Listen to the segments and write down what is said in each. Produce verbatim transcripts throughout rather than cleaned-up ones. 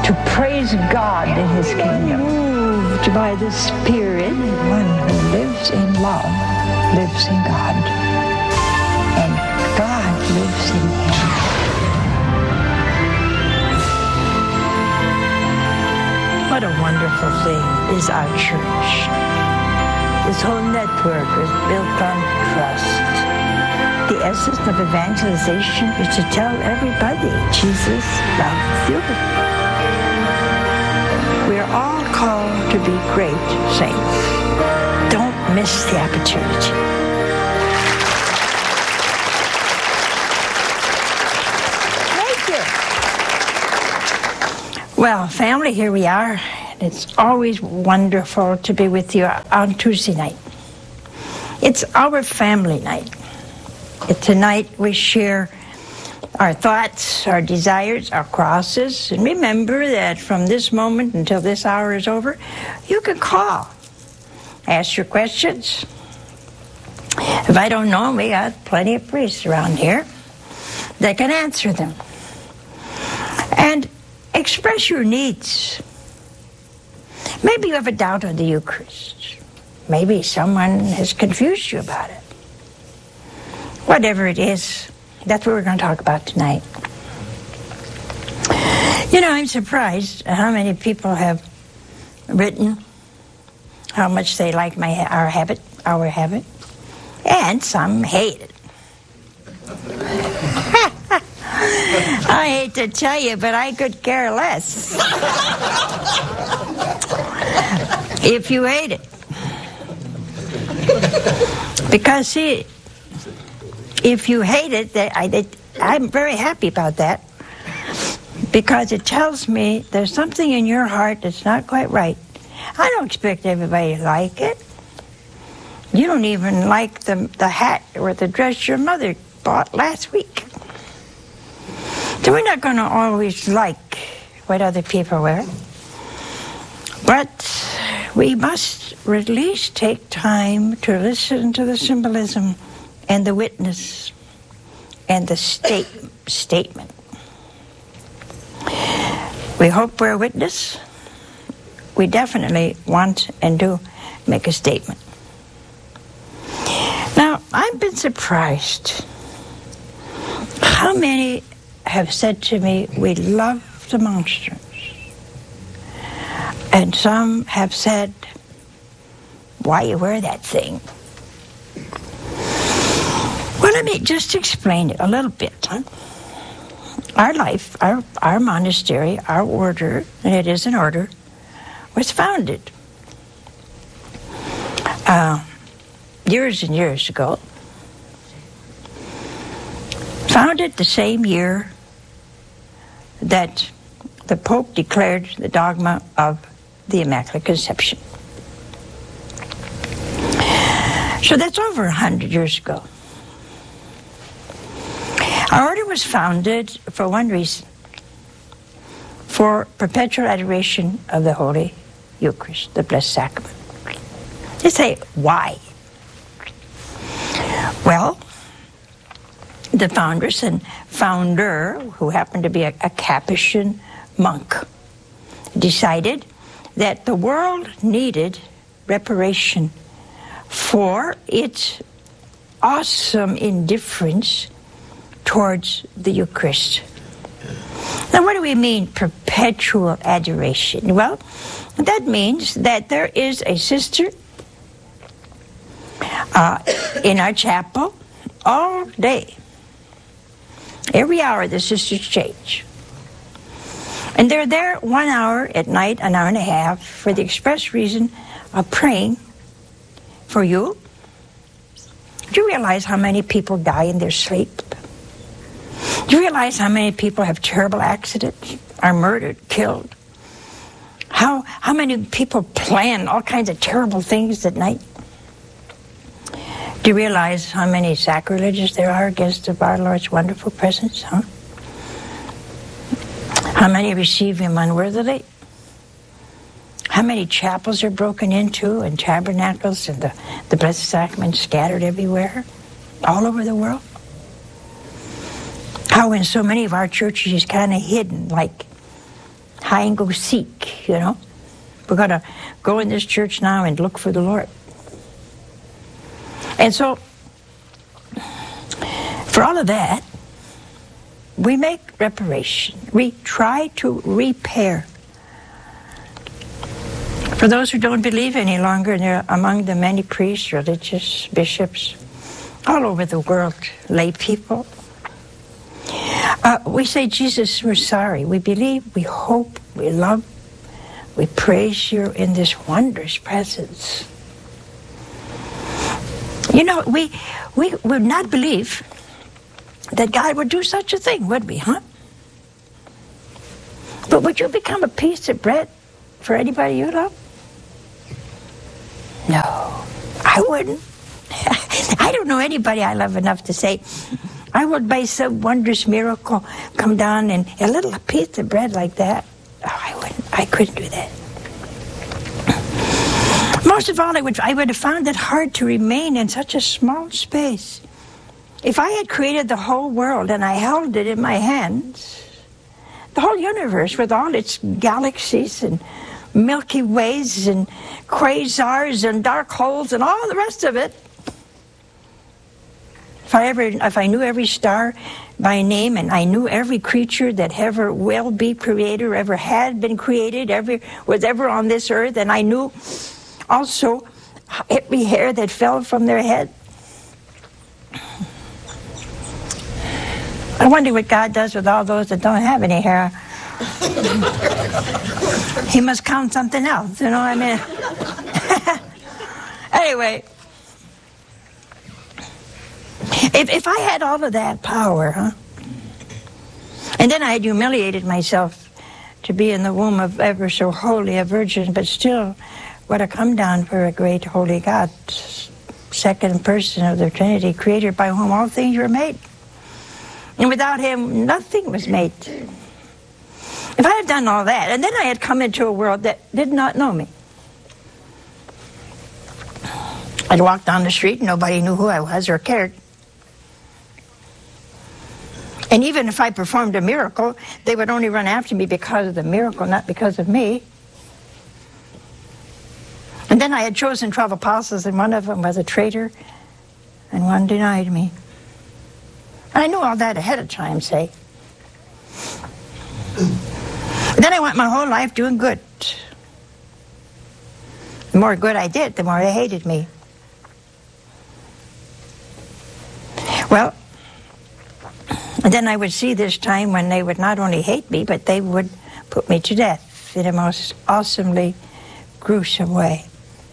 to praise God in His kingdom. Moved by the Spirit. One who lives in love lives in God, and God lives in him. What a wonderful thing is our church. This whole network is built on trust. The essence of evangelization is to tell everybody Jesus loves you. We are all called to be great saints. Don't miss the opportunity. Thank you. Well, family, here we are. It's always wonderful to be with you on Tuesday night. It's our family night. Tonight we share our thoughts, our desires, our crosses. And remember that from this moment until this hour is over, you can call. Ask your questions. If I don't know, we got plenty of priests around here that can answer them. And express your needs. Maybe you have a doubt on the Eucharist. Maybe someone has confused you about it. Whatever it is, that's what we're going to talk about tonight. You know, I'm surprised at how many people have written how much they like my our habit, our habit, and some hate it. I hate to tell you, but I could care less if you hate it. Because, see, if you hate it, that I, it, I'm very happy about that, because it tells me there's something in your heart that's not quite right. I don't expect everybody to like it. You don't even like the, the hat or the dress your mother bought last week. So we're not going to always like what other people wear. But we must at least take time to listen to the symbolism and the witness and the state, statement. We hope we're a witness. We definitely want and do make a statement. Now, I've been surprised how many have said to me, we love the monstrance. And some have said, why you wear that thing? Well, let me just explain it a little bit. Huh? Our life, our, our monastery, our order, and it is an order, was founded uh, years and years ago. Founded the same year that the Pope declared the dogma of the Immaculate Conception. So that's over a hundred years ago. Our order was founded for one reason: for perpetual adoration of the Holy Eucharist, the Blessed Sacrament. You say, why? Well, the founders and founder, who happened to be a, a Capuchin monk, decided that the world needed reparation for its awesome indifference towards the Eucharist. Now, what do we mean, perpetual adoration? Well, that means that there is a sister uh, in our chapel all day. Every hour the sisters change. And they're there one hour at night, an hour and a half, for the express reason of praying for you. Do you realize how many people die in their sleep? Do you realize how many people have terrible accidents, are murdered, killed? How, how many people plan all kinds of terrible things at night? Do you realize how many sacrileges there are against our Lord's wonderful presence? Huh? How many receive Him unworthily? How many chapels are broken into and tabernacles and the, the Blessed Sacrament scattered everywhere, all over the world? How in so many of our churches is kind of hidden, like hide and go seek, you know. We're going to go in this church now and look for the Lord. And so, for all of that, we make reparation. We try to repair. For those who don't believe any longer, and they're among the many priests, religious bishops, all over the world, lay people, uh, we say, Jesus, we're sorry. We believe, we hope, we love, we praise you in this wondrous presence. You know, we, we would not believe that God would do such a thing, would we, huh? But would you become a piece of bread for anybody you love? No, I wouldn't. I don't know anybody I love enough to say, I would by some wondrous miracle come down and a little piece of bread like that. Oh, I wouldn't. I couldn't do that. Most of all, I would, I would have found it hard to remain in such a small space. If I had created the whole world and I held it in my hands, the whole universe with all its galaxies and Milky Ways and quasars and dark holes and all the rest of it, if I ever, if I knew every star by name and I knew every creature that ever will be created or ever had been created, ever was ever on this earth, and I knew also every hair that fell from their head, I wonder what God does with all those that don't have any hair. He must count something else, you know what I mean? Anyway, if, if I had all of that power, huh? And then I had humiliated myself to be in the womb of ever so holy a virgin, but still would have come down for a great holy God, second person of the Trinity, creator by whom all things were made. And without him, nothing was made. If I had done all that, and then I had come into a world that did not know me. I'd walk down the street, and nobody knew who I was or cared. And even if I performed a miracle, they would only run after me because of the miracle, not because of me. And then I had chosen twelve apostles, and one of them was a traitor, and one denied me. I knew all that ahead of time, say. Then I went my whole life doing good. The more good I did, the more they hated me. Well, and then I would see this time when they would not only hate me, but they would put me to death in a most awesomely gruesome way.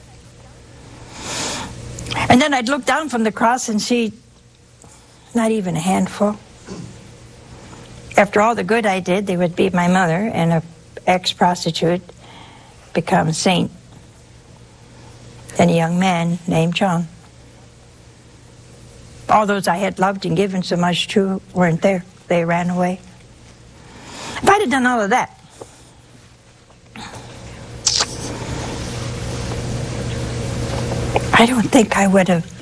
And then I'd look down from the cross and see not even a handful. After all the good I did, they would beat my mother, and an ex-prostitute become a saint. And a young man named John. All those I had loved and given so much to weren't there. They ran away. If I'd have done all of that, I don't think I would have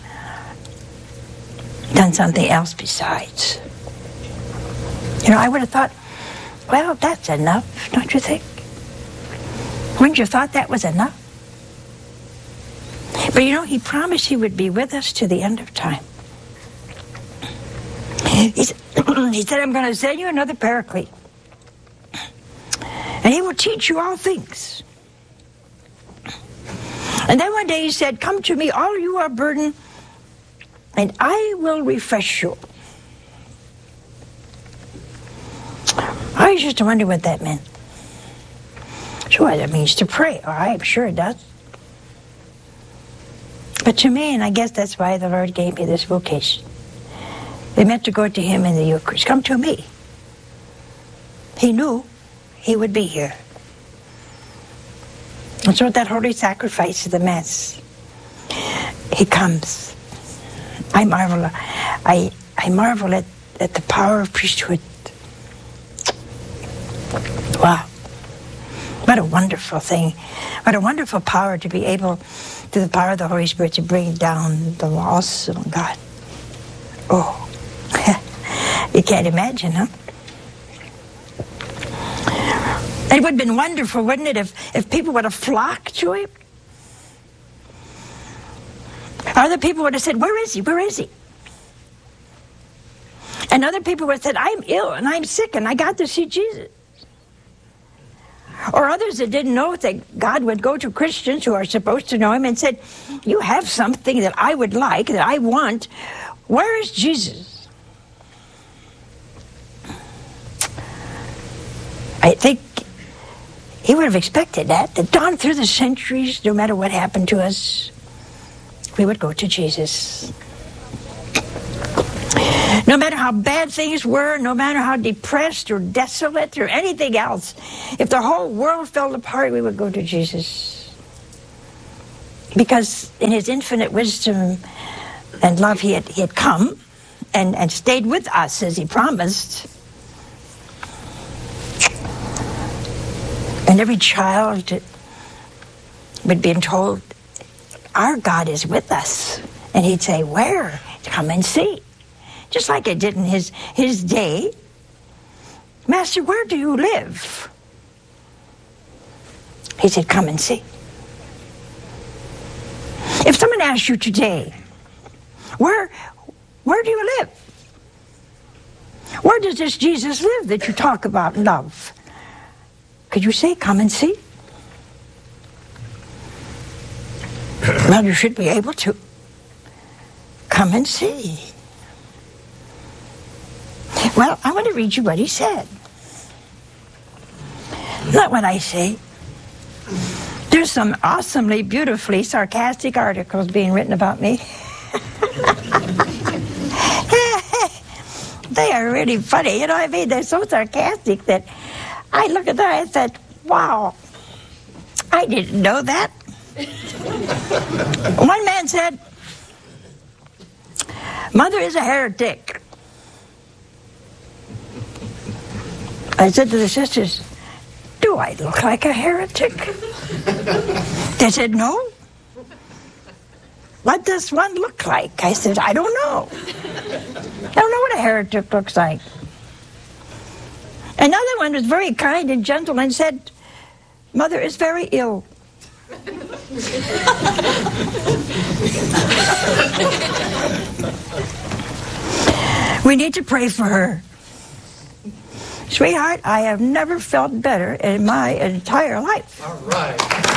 done something else besides. You know, I would have thought, well, that's enough, don't you think? Wouldn't you have thought that was enough? But you know, he promised he would be with us to the end of time. He said, he said, I'm going to send you another paraclete. And he will teach you all things. And then one day he said, come to me, all you are burdened, and I will refresh you. I used to wonder what that meant. Sure, that means to pray. All right, I'm sure it does. But to me, and I guess that's why the Lord gave me this vocation, it meant to go to him in the Eucharist. Come to me. He knew he would be here. And so at that holy sacrifice of the Mass, he comes. I marvel, I, I marvel at, at the power of priesthood. Wow. What a wonderful thing. What a wonderful power to be able, through the power of the Holy Spirit, to bring down the awesome God. Oh, you can't imagine, huh? It would have been wonderful, wouldn't it, if, if people would have flocked to him? Other people would have said, where is he? Where is he? And other people would have said, I'm ill and I'm sick and I got to see Jesus. Or others that didn't know that God would go to Christians who are supposed to know him and said, you have something that I would like, that I want. Where is Jesus? I think he would have expected that, that down through the centuries, no matter what happened to us, we would go to Jesus. No matter how bad things were, no matter how depressed or desolate or anything else, if the whole world fell apart, we would go to Jesus. Because in his infinite wisdom and love, he had, he had come and, and stayed with us as he promised. And every child would be told, our God is with us. And he'd say, where? Come and see. Just like it did in his, his day. Master, where do you live? He said, come and see. If someone asks you today, where, where do you live? Where does this Jesus live that you talk about and love? Could you say, come and see? Well, you should be able to. Come and see. Well, I want to read you what he said. Not what I say. There's some awesomely, beautifully sarcastic articles being written about me. They are really funny. You know what I mean? They're so sarcastic that I look at that and I said, wow, I didn't know that. One man said, Mother is a heretic. I said to the sisters, do I look like a heretic? They said, no. What does one look like? I said, I don't know. I don't know what a heretic looks like. Another one was very kind and gentle and said, Mother is very ill. We need to pray for her. Sweetheart, I have never felt better in my entire life. All right.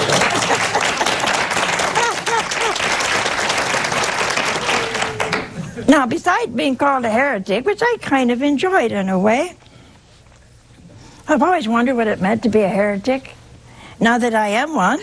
Now, besides being called a heretic, which I kind of enjoyed in a way, I've always wondered what it meant to be a heretic, now that I am one.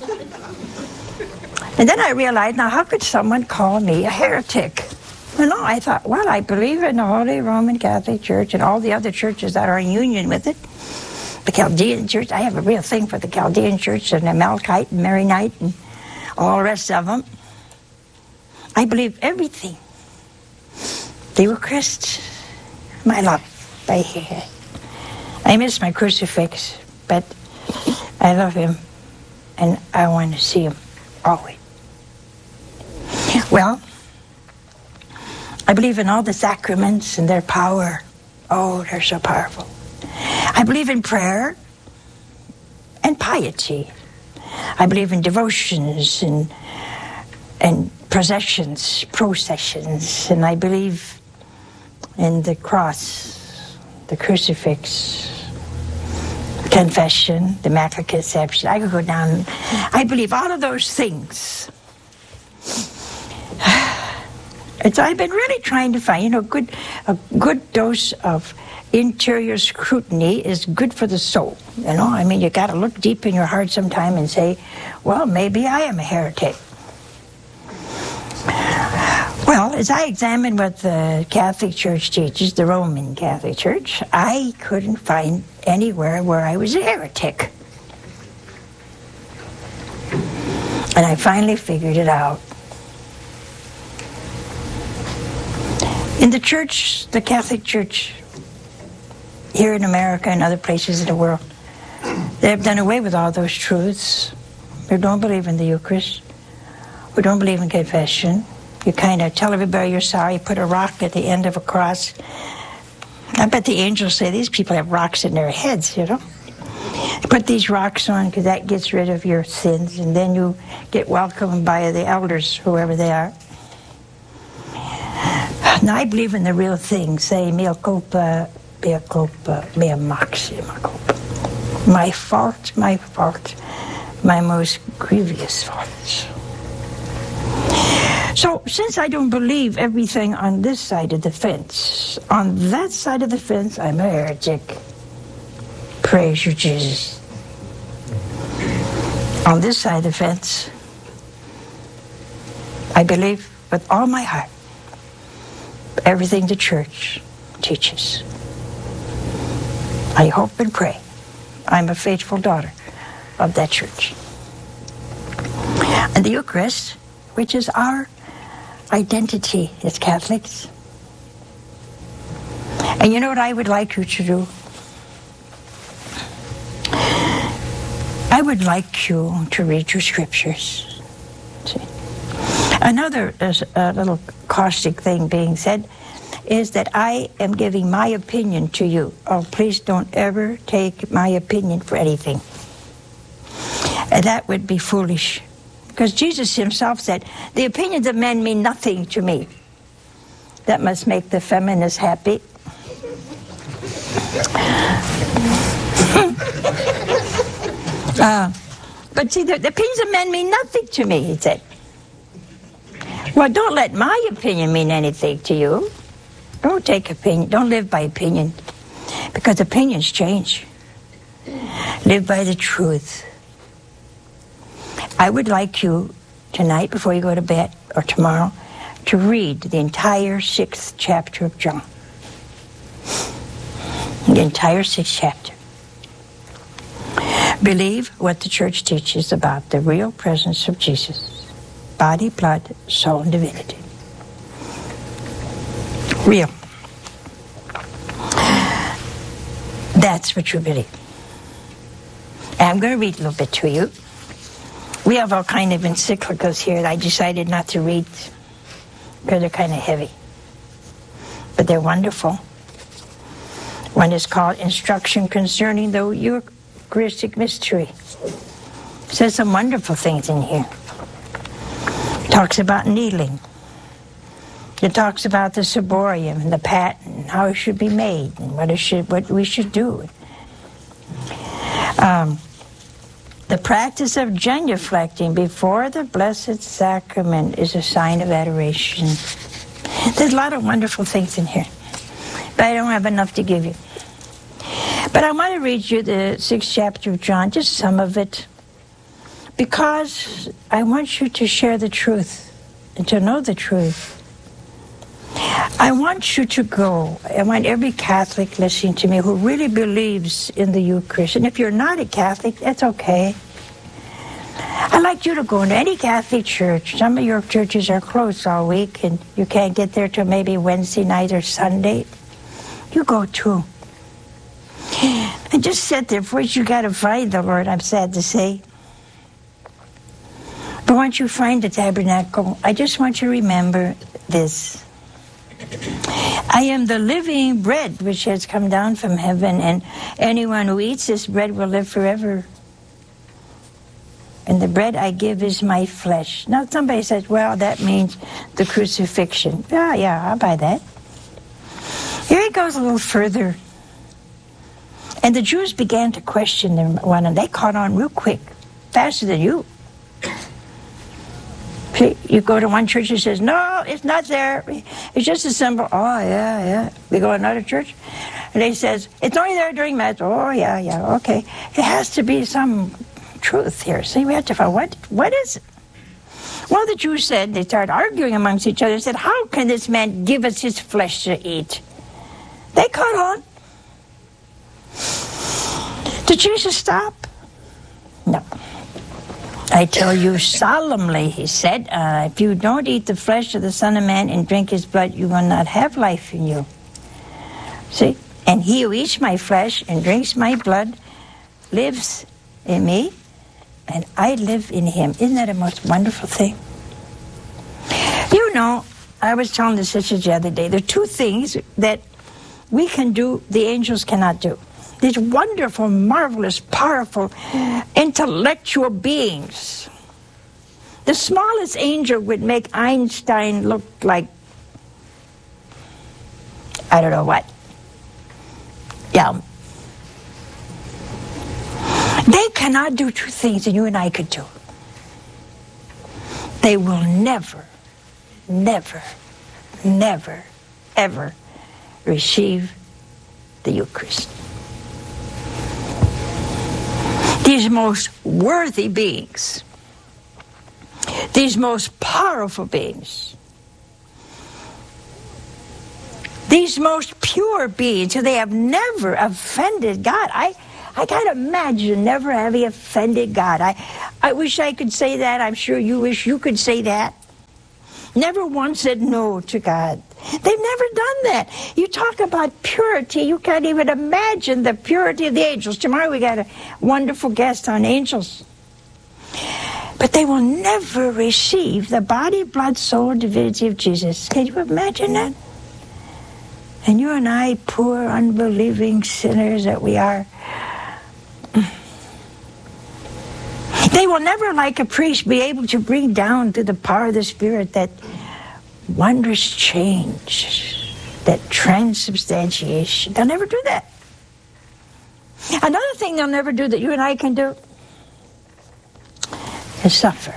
And then I realized, now how could someone call me a heretic? Well, no, I thought, well, I believe in the Holy Roman Catholic Church and all the other churches that are in union with it. The Chaldean Church, I have a real thing for the Chaldean Church and the Melkite and Maronite and all the rest of them. I believe everything. They were Christ, my love, right here. I miss my crucifix, but I love him, and I want to see him always. Well, I believe in all the sacraments and their power. Oh, they're so powerful. I believe in prayer and piety. I believe in devotions and and processions, processions, and I believe in the cross, the crucifix, confession, the Immaculate Conception. I could go down. I believe all of those things. And so I've been really trying to find, you know, good, a good dose of interior scrutiny is good for the soul. You know, I mean, you got to look deep in your heart sometime and say, well, maybe I am a heretic. Well, as I examine what the Catholic Church teaches, the Roman Catholic Church, I couldn't find anywhere where I was a heretic. And I finally figured it out. In the church, the Catholic Church, here in America and other places in the world, they have done away with all those truths. They don't believe in the Eucharist. We don't believe in confession. You kind of tell everybody you're sorry, put a rock at the end of a cross. I bet the angels say these people have rocks in their heads, you know. Put these rocks on because that gets rid of your sins, and then you get welcomed by the elders, whoever they are. Now I believe in the real thing. Say, mea culpa, mea culpa, mea maxima culpa. My fault, my fault, my most grievous fault. So, since I don't believe everything on this side of the fence, on that side of the fence, I'm a heretic. Praise you, Jesus. On this side of the fence, I believe with all my heart everything the church teaches. I hope and pray I'm a faithful daughter of that church. And the Eucharist, which is our identity as Catholics. And you know what I would like you to do? I would like you to read your scriptures. See? Another uh, little caustic thing being said is that I am giving my opinion to you. Oh, please don't ever take my opinion for anything. And that would be foolish. Because Jesus himself said, the opinions of men mean nothing to me. That must make the feminists happy. uh, but see, the, the opinions of men mean nothing to me, he said. Well, don't let my opinion mean anything to you. Don't take opinion. Don't live by opinion. Because opinions change. Live by the truth. I would like you tonight, before you go to bed, or tomorrow, to read the entire sixth chapter of John. The entire sixth chapter. Believe what the church teaches about the real presence of Jesus. Body, blood, soul, and divinity. Real. That's what you believe. And I'm going to read a little bit to you. We have all kind of encyclicals here that I decided not to read because they're kind of heavy. But they're wonderful. One is called Instruction Concerning the Eucharistic Mystery. It says some wonderful things in here. It talks about kneeling. It talks about the ciborium and the paten, how it should be made, and what it should, what we should do. Um, the practice of genuflecting before the Blessed Sacrament is a sign of adoration. There's a lot of wonderful things in here, but I don't have enough to give you. But I want to read you the sixth chapter of John, just some of it, because I want you to share the truth and to know the truth. I want you to go. I want every Catholic listening to me who really believes in the Eucharist. And if you're not a Catholic, that's okay. I'd like you to go into any Catholic church. Some of your churches are closed all week, and you can't get there till maybe Wednesday night or Sunday. You go too. And just sit there. First, you got to find the Lord, I'm sad to say. But once you find the tabernacle, I just want you to remember this. I am the living bread which has come down from heaven, and anyone who eats this bread will live forever. And the bread I give is my flesh. Now somebody says, well, that means the crucifixion. Yeah, yeah, I'll buy that. Here he goes a little further. And the Jews began to question them one, and they caught on real quick, faster than you. You go to one church and says, no, it's not there. It's just a symbol. Oh, yeah, yeah. We go to another church, and they says, it's only there during Mass. Oh, yeah, yeah, okay. It has to be some truth here. See, we have to find, what, what is it? Well, the Jews said, they started arguing amongst each other, and said, how can this man give us his flesh to eat? They caught on. Did Jesus stop? No. I tell you solemnly, he said, uh, if you don't eat the flesh of the Son of Man and drink his blood, you will not have life in you. See? And he who eats my flesh and drinks my blood lives in me, and I live in him. Isn't that a most wonderful thing? You know, I was telling the sisters the other day, there are two things that we can do, the angels cannot do. these wonderful, marvelous, powerful, intellectual beings. The smallest angel would make Einstein look like, I don't know what. Yeah. They cannot do two things that you and I could do. They will never, never, never, ever receive the Eucharist. These most worthy beings, these most powerful beings, these most pure beings, they have never offended God. I, I can't imagine never having offended God. I, I wish I could say that. I'm sure you wish you could say that. Never once said no to God. They've never done that. You talk about purity, you can't even imagine the purity of the angels. Tomorrow we got a wonderful guest on angels. But they will never receive the body, blood, soul, divinity of Jesus. Can you imagine that? And you and I, poor, unbelieving sinners that we are, they will never, like a priest, be able to bring down to the power of the Spirit that wondrous change, that transubstantiation. They'll never do that. Another thing they'll never do that you and I can do is suffer.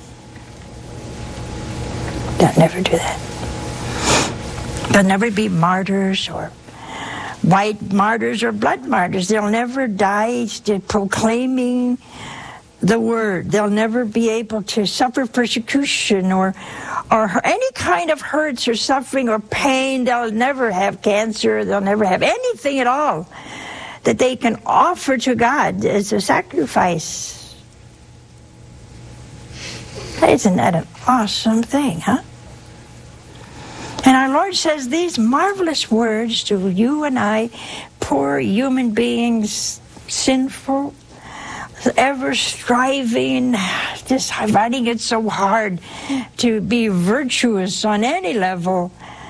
They'll never do that. They'll never be martyrs or white martyrs or blood martyrs. They'll never die proclaiming the word. They'll never be able to suffer persecution or or any kind of hurts or suffering or pain. They'll never have cancer. They'll never have anything at all that they can offer to God as a sacrifice. Isn't that an awesome thing, huh? And our Lord says these marvelous words to you and I, poor human beings, sinful, ever striving, just finding it so hard to be virtuous on any level.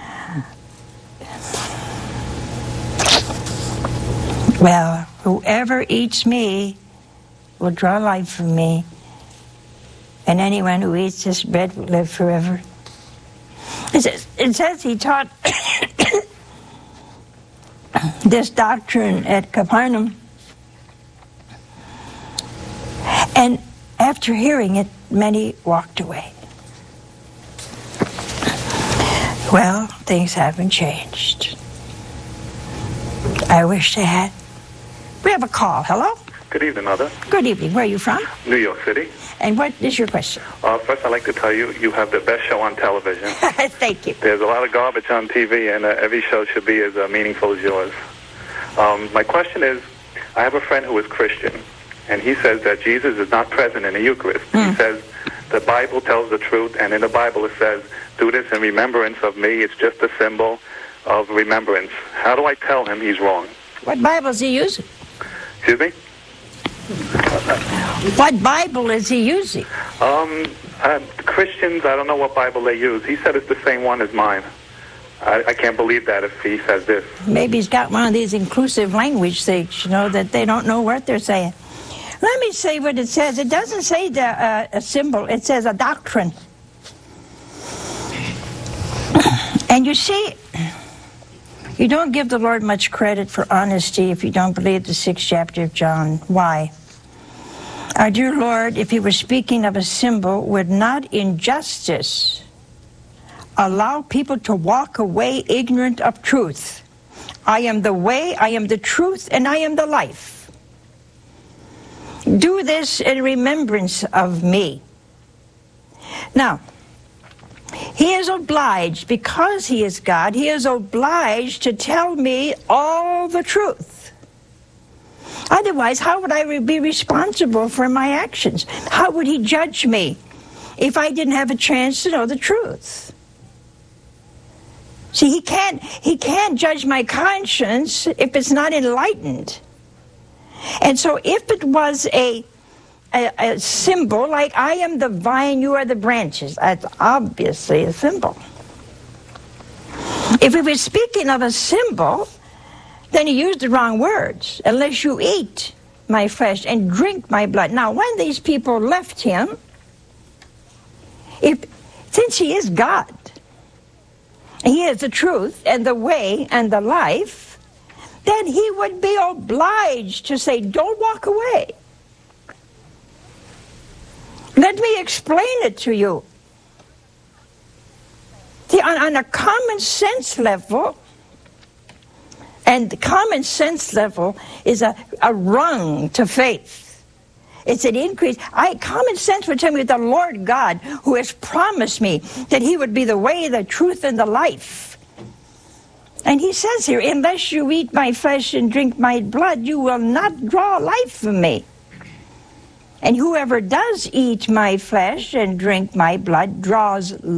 Well, whoever eats me will draw life from me, and anyone who eats this bread will live forever. It says, it says he taught this doctrine at Capernaum. And after hearing it, many walked away. Well, things haven't changed. I wish they had. We have a call. Hello? Good evening, Mother. Good evening. Where are you from? New York City. And what is your question? Uh, first, I'd like to tell you, you have the best show on television. Thank you. There's a lot of garbage on T V, and uh, every show should be as uh, meaningful as yours. Um, my question is, I have a friend who is Christian, and he says that Jesus is not present in the Eucharist. Mm. He says the Bible tells the truth, and in the Bible it says, do this in remembrance of me. It's just a symbol of remembrance. How do I tell him he's wrong? What Bible is he using? Excuse me? What Bible is he using? Um, uh, Christians, I don't know what Bible they use. He said it's the same one as mine. I, I can't believe that if he says this. Maybe he's got one of these inclusive language things, you know, that they don't know what they're saying. Let me say what it says. It doesn't say the, uh, a symbol. It says a doctrine. And you see, you don't give the Lord much credit for honesty if you don't believe the sixth chapter of John. Why? Our dear Lord, if he were speaking of a symbol, would not in justice allow people to walk away ignorant of truth. I am the way, I am the truth, and I am the life. Do this in remembrance of me. Now, he is obliged, because he is God, he is obliged to tell me all the truth. Otherwise, how would I be responsible for my actions? How would he judge me if I didn't have a chance to know the truth? See, he can't, he can't judge my conscience if it's not enlightened. And so if it was a, a, a symbol, like I am the vine, you are the branches, that's obviously a symbol. If we were speaking of a symbol, Then he used the wrong words. Unless you eat my flesh and drink my blood. Now, when these people left him, if since he is God, he is the truth and the way and the life, then he would be obliged to say, don't walk away. Let me explain it to you. See, on, on a common sense level, and the common sense level is a, a rung to faith. It's an increase. I, common sense would tell me the Lord God, who has promised me that he would be the way, the truth, and the life. And he says here, unless you eat my flesh and drink my blood, you will not draw life from me. And whoever does eat my flesh and drink my blood draws